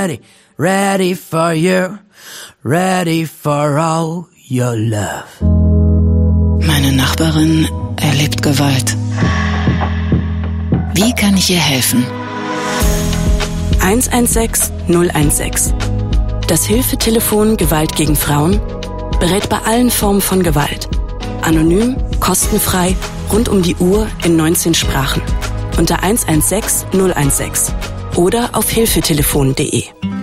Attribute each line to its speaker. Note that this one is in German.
Speaker 1: Ready for you, ready for all your love.
Speaker 2: Meine Nachbarin erlebt Gewalt. Wie kann ich ihr helfen?
Speaker 3: 116 016. Das Hilfetelefon Gewalt gegen Frauen berät bei allen Formen von Gewalt. Anonym, kostenfrei, rund um die Uhr in 19 Sprachen. Unter 116 016 oder auf hilfetelefon.de.